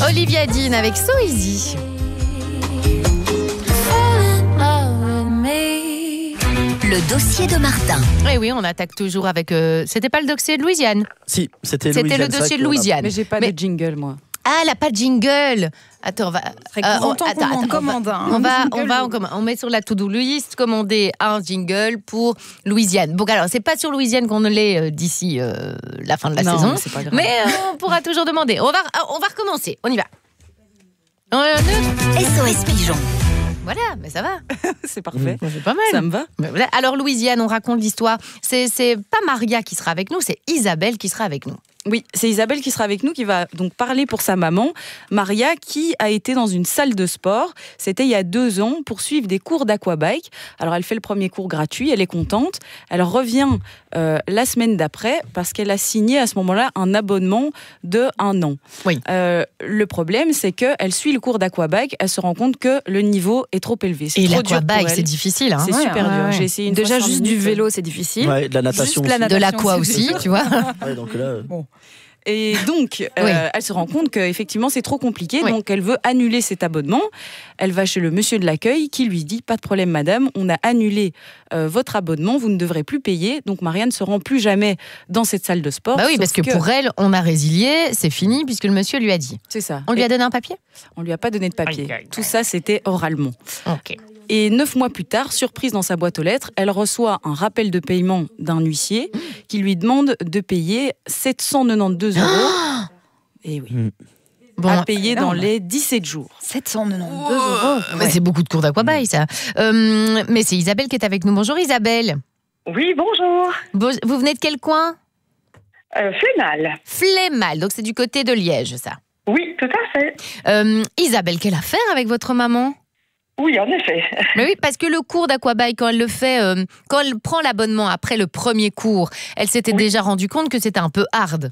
Olivia Dean avec So Easy. Le dossier de Martin. Eh oui, on attaque toujours avec... C'était pas le dossier de Louisiane? Si, c'était le dossier de Louisiane. Mais j'ai pas de jingle, moi. Ah, elle n'a pas de jingle. Attends, on va... On met sur la to-do list, commander un jingle pour Louisiane. Bon, alors, c'est pas sur Louisiane qu'on l'est d'ici la fin de la saison. C'est pas grave. Mais on pourra toujours demander. On va recommencer. On y va. SOS Pigeon. Voilà, mais ça va. C'est parfait. C'est pas mal. Ça me va. Mais voilà. Alors, Louisiane, on raconte l'histoire. C'est pas Maria qui sera avec nous, c'est Isabelle qui sera avec nous. Oui, c'est Isabelle qui sera avec nous, qui va donc parler pour sa maman, Maria, qui a été dans une salle de sport. C'était il y a 2 ans pour suivre des cours d'aquabike. Alors, elle fait le premier cours gratuit, elle est contente. Elle revient la semaine d'après parce qu'elle a signé à ce moment-là un abonnement de 1 an. Oui. Le problème, c'est qu'elle suit le cours d'aquabike, elle se rend compte que le niveau est trop élevé. C'est Et trop dur pour l'aquabike, elle. c'est difficile. Hein. C'est super dur. J'ai essayé Déjà, fois juste 5 du minutes. vélo, c'est difficile. Ouais, de la natation Juste la aussi. De natation, l'aqua c'est aussi, tu vois. Ouais, donc là, Et donc, Oui. elle se rend compte qu'effectivement, c'est trop compliqué. Oui. Donc, elle veut annuler cet abonnement. Elle va chez le monsieur de l'accueil qui lui dit « Pas de problème, madame, on a annulé votre abonnement, vous ne devrez plus payer. » Donc, Maria ne se rend plus jamais dans cette salle de sport. Bah oui, sauf parce que pour elle, on a résilié, c'est fini, puisque le monsieur lui a dit. C'est ça. On lui a donné un papier? On lui a pas donné de papier. Aïe, aïe, aïe. Tout ça, c'était oralement. Ok. Et 9 mois plus tard, surprise dans sa boîte aux lettres, elle reçoit un rappel de paiement d'un huissier qui lui demande de payer 792 €. Et oui. Bon, À payer dans les 17 jours. 792 €. mais c'est beaucoup de cours d'aquabike, ça. Mais c'est Isabelle qui est avec nous. Bonjour Isabelle. Oui, bonjour. Vous venez de quel coin? Flémal. Flémal, donc c'est du côté de Liège, ça. Oui, tout à fait. Isabelle, quelle affaire avec votre maman? Oui, en effet. Mais oui, parce que le cours d'aquabike, quand elle le fait, quand elle prend l'abonnement après le premier cours, elle s'était déjà rendue compte que c'était un peu hard.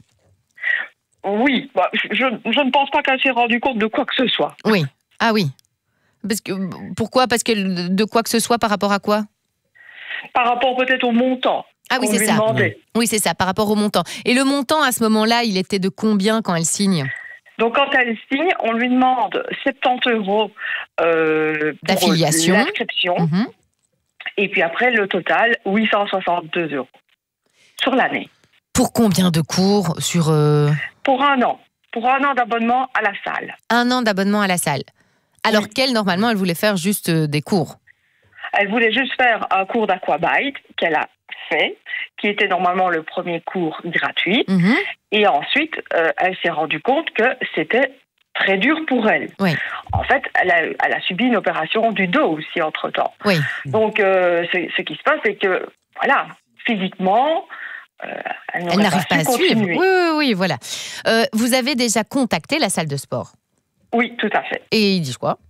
Oui, bah, je ne pense pas qu'elle s'est rendue compte de quoi que ce soit. Oui. Ah oui. Pourquoi? Parce que de quoi que ce soit par rapport à quoi? Par rapport peut-être au montant. Ah oui, qu'on c'est lui ça. demandait. Oui, c'est ça, par rapport au montant. Et le montant, à ce moment-là, il était de combien quand elle signe? Donc quand elle signe, on lui demande 70 € D'affiliation. pour l'inscription. Mhm. Et puis après, le total, 862 € sur l'année. Pour combien de cours sur Pour 1 an. Pour 1 an d'abonnement à la salle. 1 an d'abonnement à la salle? Alors Oui. qu'elle, normalement, elle voulait faire juste des cours. Elle voulait juste faire un cours d'aquabike qu'elle a fait, qui était normalement le premier cours gratuit. Mhm. Et ensuite, elle s'est rendue compte que c'était très dur pour elle. Oui. En fait, elle a subi une opération du dos aussi entre-temps. Oui. Donc, ce qui se passe, c'est que, voilà, physiquement, elle n'arrive pas à suivre. continuer. Oui, voilà. Vous avez déjà contacté la salle de sport? Oui, tout à fait. Et ils disent quoi?